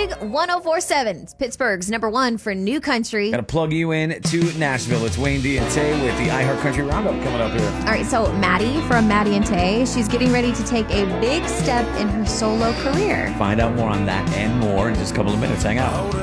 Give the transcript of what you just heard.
Big 104.7. It's Pittsburgh's number one for new country. Gotta plug you in to Nashville. It's Wayne D and Tay with the iHeart Country Roundup coming up here. All right, so Maddie from Maddie and Tay, she's getting ready to take a big step in her solo career. Find out more on that and more in just a couple of minutes. Hang out.